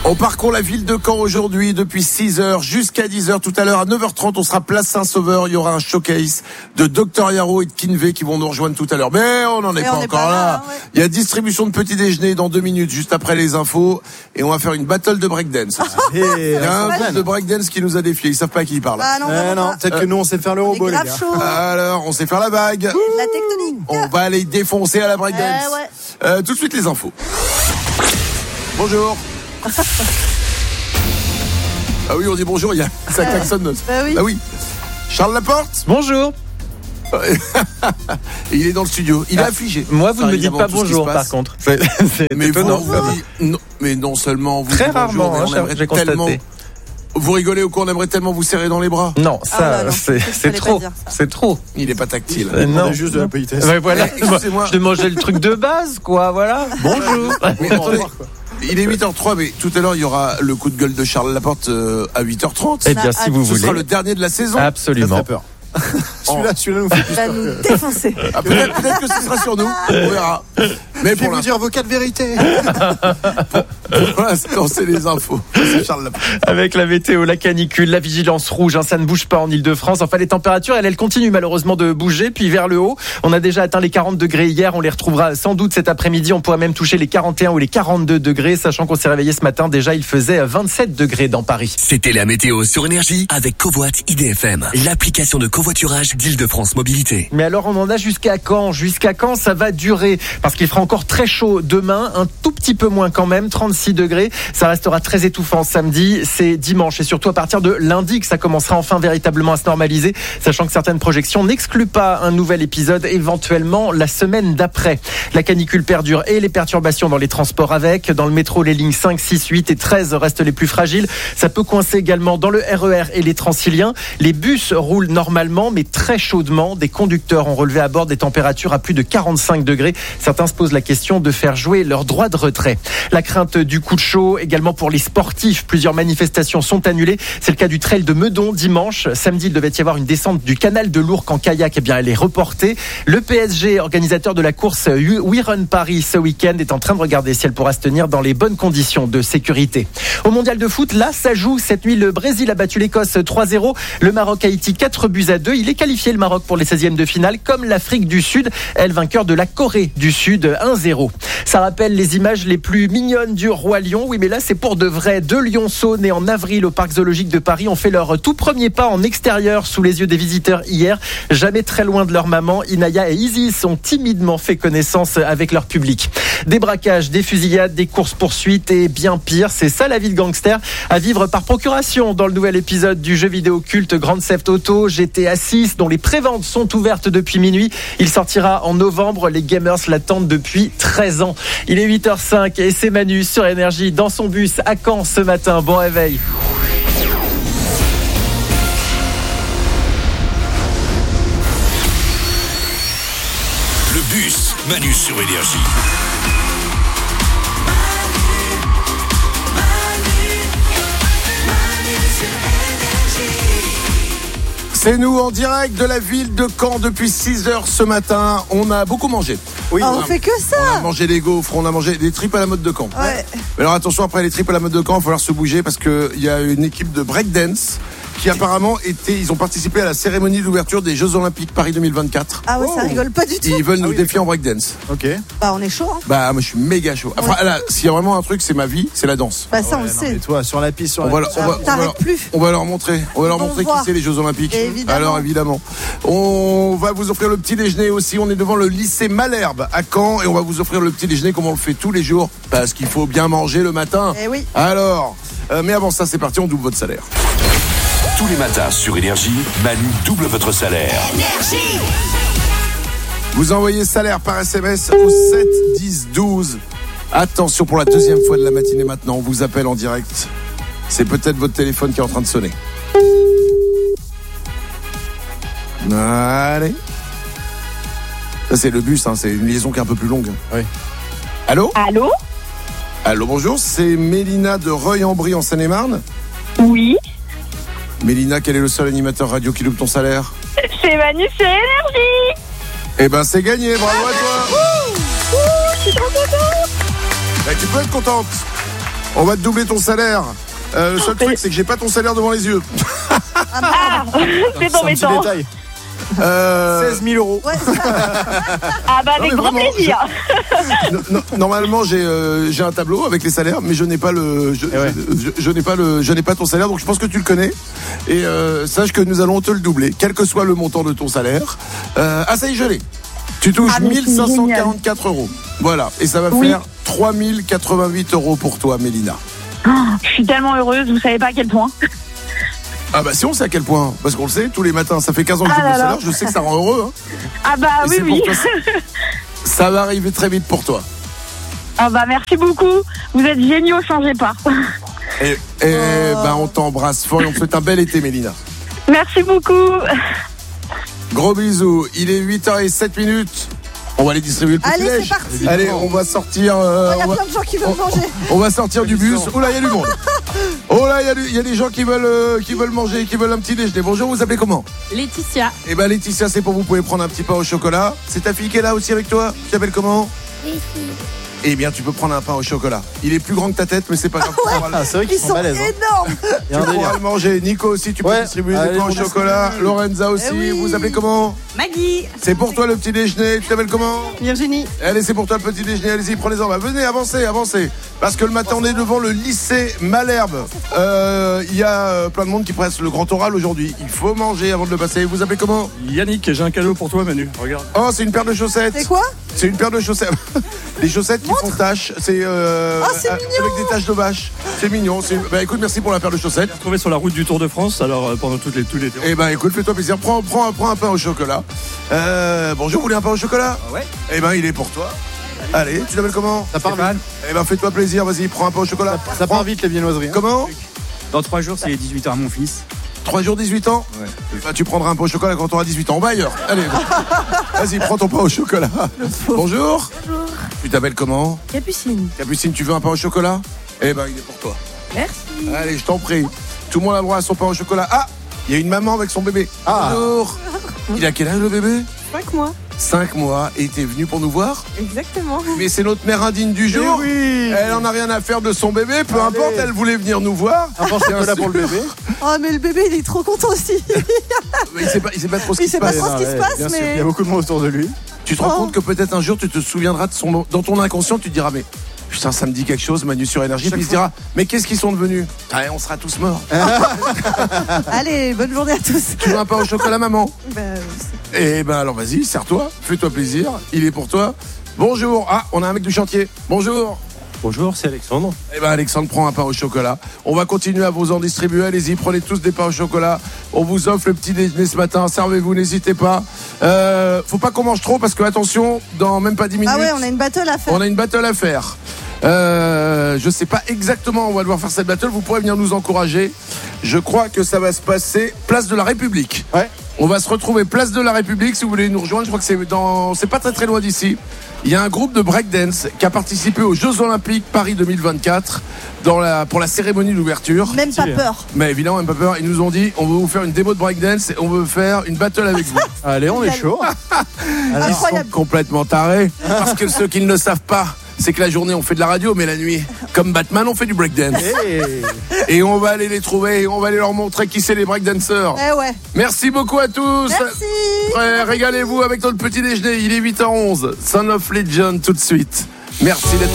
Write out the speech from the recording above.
On parcourt la ville de Caen aujourd'hui depuis 6h jusqu'à 10h. Tout à l'heure à 9h30, on sera place Saint-Sauveur. Il y aura un showcase de Dr Yaro et de Kinvé qui vont nous rejoindre tout à l'heure. Mais on n'en est pas encore là. Ouais. Il y a distribution de petit déjeuner dans 2 minutes, juste après les infos. Et on va faire une battle de breakdance. Il y a un groupe de breakdance qui nous a défié. Ils savent pas à qui ils parlent. Ah non, peut-être que nous on sait faire le robot, les gars. Alors, on sait faire la vague. La tectonique. On va aller défoncer à la breakdance. Tout de suite les infos. Bonjour. Ah oui, on dit bonjour, il y a ça klaxonne. Ah oui. Charles Laporte. Bonjour. Il est dans le studio, il est affligé. Moi, vous ne me dites pas bonjour, par contre. C'est mais étonnant. Mais non seulement vous très dites rarement, bonjour, j'ai constaté. Vous rigolez ou quoi? On aimerait tellement vous serrer dans les bras. Non, c'est trop. C'est trop. Il est pas tactile. Non, juste de la politesse. Ouais, voilà. Je demandais le truc de base, quoi. Voilà. Bonjour. Mais attendez, il est 8h03, mais tout à l'heure il y aura le coup de gueule de Charles Laporte à 8h30. Eh bien, si vous voulez. Ce sera le dernier de la saison. Absolument. Ça fait peur. Celui-là nous fait plus peur. Va nous défoncer. Peut-être que ce sera sur nous. On verra. Mais pour vous dire vos 4 vérités. Pour l'instant, c'est les infos. C'est Charles Laporte. Avec la météo, la canicule, la vigilance rouge, ça ne bouge pas en Ile-de-France. Enfin, les températures, elles continuent malheureusement de bouger. Puis vers le haut, on a déjà atteint les 40 degrés hier. On les retrouvera sans doute cet après-midi. On pourrait même toucher les 41 ou les 42 degrés, sachant qu'on s'est réveillé ce matin. Déjà, il faisait 27 degrés dans Paris. C'était la météo sur Énergie avec Covoit IDFM, l'application de covoiturage d'Île-de-France Mobilité. Mais alors, on en a jusqu'à quand? Jusqu'à quand ça va durer? Parce qu'il fera encore très chaud demain, un tout petit peu moins quand même, 36 degrés. Ça restera très étouffant samedi, c'est dimanche. Et surtout à partir de lundi que ça commencera enfin véritablement à se normaliser, sachant que certaines projections n'excluent pas un nouvel épisode, éventuellement la semaine d'après. La canicule perdure et les perturbations dans les transports avec. Dans le métro, les lignes 5, 6, 8 et 13 restent les plus fragiles. Ça peut coincer également dans le RER et les Transiliens. Les bus roulent normalement, mais très chaudement. Des conducteurs ont relevé à bord des températures à plus de 45 degrés. Certains se posent la question de faire jouer leur droit de retrait. La crainte du coup de chaud également pour les sportifs. Plusieurs manifestations sont annulées. C'est le cas du trail de Meudon dimanche. Samedi, il devait y avoir une descente du canal de l'Ourcq en kayak. Eh bien, elle est reportée. Le PSG, organisateur de la course We Run Paris ce week-end, est en train de regarder si elle pourra se tenir dans les bonnes conditions de sécurité. Au mondial de foot, là, ça joue. Cette nuit, le Brésil a battu l'Écosse 3-0. Le Maroc a Haïti 4-2. Il est qualifié, le Maroc, pour les 16e de finale, comme l'Afrique du Sud, elle vainqueur de la Corée du Sud 1-0. Ça rappelle les images les plus mignonnes du Roi Lion. Oui, mais là, c'est pour de vrai. 2 lionceaux nés en avril au Parc Zoologique de Paris ont fait leur tout premier pas en extérieur sous les yeux des visiteurs hier. Jamais très loin de leur maman, Inaya et Isis ont timidement fait connaissance avec leur public. Des braquages, des fusillades, des courses-poursuites et bien pire. C'est ça la vie de gangster, à vivre par procuration dans le nouvel épisode du jeu vidéo culte Grand Theft Auto GTA 6, dont les préventes sont ouvertes depuis minuit. Il sortira en novembre. Les gamers l'attendent depuis 13 ans. Il est 8h05 et c'est Manu sur Énergie dans son bus à Caen ce matin. Bon réveil. Le bus Manu sur Énergie. C'est nous en direct de la ville de Caen depuis 6h ce matin. On a beaucoup mangé. Oui, on fait que ça. On a mangé des gaufres, on a mangé des tripes à la mode de Caen. Ouais. Mais alors attention, après les tripes à la mode de Caen, il va falloir se bouger parce qu'il y a une équipe de breakdance qui apparemment ils ont participé à la cérémonie d'ouverture des Jeux Olympiques Paris 2024. Ah ouais, ça rigole pas du tout. Ils veulent nous défier en breakdance. Ok. Bah on est chaud. Hein. Bah moi je suis méga chaud. Enfin là, s'il y a vraiment un truc, c'est ma vie, c'est la danse. Bah ça on le sait. Et toi, sur la piste, t'arrêtes plus. On va leur montrer. On va leur montrer qui c'est les Jeux Olympiques. Évidemment. Alors évidemment, on va vous offrir le petit déjeuner aussi. On est devant le lycée Malherbe à Caen et on va vous offrir le petit déjeuner comme on le fait tous les jours parce qu'il faut bien manger le matin. Eh oui. Alors, mais avant ça, c'est parti, on double votre salaire. Tous les matins sur Énergie, Manu double votre salaire. Énergie. Vous envoyez salaire par SMS au 7 10 12. Attention pour la deuxième fois de la matinée maintenant, on vous appelle en direct. C'est peut-être votre téléphone qui est en train de sonner. Allez. Ça c'est le bus, hein, c'est une liaison qui est un peu plus longue. Oui. Allô ? Allô ? Allô, bonjour, c'est Mélina de Reuil-en-Brie en Seine-et-Marne. Oui. Mélina, quel est le seul animateur radio qui loupe ton salaire ? C'est Manu sur Énergie. Eh ben c'est gagné, bravo à toi. Je suis trop contente. Tu peux être contente. On va te doubler ton salaire. Le seul truc, c'est que j'ai pas ton salaire devant les yeux. Ah, c'est embêtant. Détail. 16 000 euros. Ouais, Ah bah avec Non, mais grand vraiment, plaisir. Normalement, j'ai un tableau avec les salaires, mais je n'ai pas je n'ai pas ton salaire, donc je pense que tu le connais. Et sache que nous allons te le doubler, quel que soit le montant de ton salaire. Ça y est, je l'ai. Tu touches Ah, mais c'est 1544 euros. Voilà, et ça va faire 3088 euros pour toi, Mélina. Je suis tellement heureuse, vous savez pas à quel point. Ah bah si, on sait à quel point, parce qu'on le sait tous les matins. Ça fait 15 ans que je Ah là le là. salaire, je sais que ça rend heureux. Hein. Ah bah Et oui, c'est oui. pour toi, ça va arriver très vite pour toi. Ah bah merci beaucoup. Vous êtes géniaux, changez pas. Et on t'embrasse fort et on te souhaite un bel été, Mélina. Merci beaucoup. Gros bisous, il est 8h07. On va aller distribuer le petit Allez, déj. c'est parti. Allez, on va sortir. il y a plein de gens qui veulent manger. On va sortir du bus. Oh là, il y a du monde. Oh là, il y a des gens qui veulent manger, qui veulent un petit déjeuner. Bonjour, vous appelez comment? Laetitia. Eh ben Laetitia, c'est pour vous pouvez prendre un petit pain au chocolat. C'est ta fille qui est là aussi avec toi? Tu t'appelles comment? Eh bien, tu peux prendre un pain au chocolat. Il est plus grand que ta tête, mais c'est pas grave. Ah, c'est vrai qu'ils Ils sont sont balèzes. hein. énormes. Il y a un Tu pourras délire. le manger. Nico aussi, tu peux Ouais. distribuer des Allez, pains au on chocolat. Lorenza aussi. Eh oui. Vous appelez comment? Maggie. C'est pour toi le petit déjeuner. Tu t'appelles comment? Virginie. Allez, c'est pour toi le petit déjeuner. Allez-y, prenez-en. Bah, venez, avancez. Parce que le matin, on est devant le lycée Malherbe. Il y a plein de monde qui presse le grand oral aujourd'hui. Il faut manger avant de le passer. Vous appelez comment? Yannick, j'ai un cadeau pour toi, Manu. Regarde. Oh, c'est une paire de chaussettes. C'est quoi? C'est une paire de chaussettes. Les chaussettes qui font taches. C'est c'est avec des taches de vache. C'est mignon. Bah écoute, merci pour la paire de chaussettes. Trouvé sur la route du Tour de France, alors pendant tout l'été. Eh ben écoute, fais-toi plaisir. Prends un pain au chocolat. Bonjour, vous voulez un pain au chocolat? Ouais. Eh ben il est pour toi. Allez, tu t'appelles comment? Ça part vite. Eh ben fais-toi plaisir, vas-y, prends un pain au chocolat. Ça part vite les viennoiseries. hein. Comment? Dans 3 jours, c'est les 18 ans à mon fils. 3 jours, 18 ans? Ouais. Bah, tu prendras un pain au chocolat quand tu auras 18 ans. On va ailleurs. Allez, vas-y, prends ton pain au chocolat. Bonjour. Bonjour. Tu t'appelles comment? Capucine. Capucine, tu veux un pain au chocolat? Eh ben, il est pour toi. Merci. Allez, je t'en prie. Tout le monde a le droit à son pain au chocolat. Ah, il y a une maman avec son bébé. Ah. Bonjour. Il a quel âge le bébé? 5 mois. 5 mois. Et t'es venu pour nous voir? Exactement. Mais c'est notre mère indigne du jour. oui. Elle en a rien à faire de son bébé. Peu Allez. importe, elle voulait venir nous voir. Un pain au chocolat pour le bébé. Oh, mais le bébé, il est trop content aussi. Mais il sait pas trop ce Il qui se sait pas passe. trop ce qui se Ouais, passe, bien sûr. mais- Il y a beaucoup de monde autour de lui. Tu te rends Oh. compte que peut-être un jour tu te souviendras de son nom. Dans ton inconscient, tu te diras, mais putain, ça me dit quelque chose, Manu sur Énergie. Puis il se dira, mais qu'est-ce qu'ils sont devenus? On sera tous morts. Allez, bonne journée à tous. Tu veux un pain au chocolat, maman? Ben, Eh ben alors vas-y, sers-toi, fais-toi plaisir, il est pour toi. Bonjour, on a un mec du chantier. Bonjour. Bonjour, c'est Alexandre. Eh ben Alexandre prend un pain au chocolat. On va continuer à vous en distribuer, allez-y, prenez tous des pains au chocolat. On vous offre le petit déjeuner ce matin, servez-vous, n'hésitez pas. Faut pas qu'on mange trop parce que attention, dans même pas 10 minutes, Ah ouais, on a une battle à faire. on a une battle à faire. Je sais pas exactement où on va devoir faire cette battle, vous pourrez venir nous encourager. Je crois que ça va se passer place de la République. Ouais. On va se retrouver place de la République si vous voulez nous rejoindre. Je crois que c'est pas très loin d'ici. Il y a un groupe de breakdance qui a participé aux Jeux Olympiques Paris 2024 pour la cérémonie d'ouverture. Même pas peur. Mais évidemment, même pas peur. Ils nous ont dit, on veut vous faire une démo de breakdance et on veut faire une battle avec vous. Allez, on est chaud. Ils sont Incroyable. complètement tarés. Parce que ceux qui ne le savent pas, c'est que la journée on fait de la radio, mais la nuit, comme Batman, on fait du breakdance. Hey. Et on va aller les trouver et on va aller leur montrer qui c'est les breakdancers. Eh ouais. Merci beaucoup à tous. Merci. Ouais, régalez-vous avec notre petit déjeuner. Il est 8h11. Son of Legend tout de suite. Merci d'être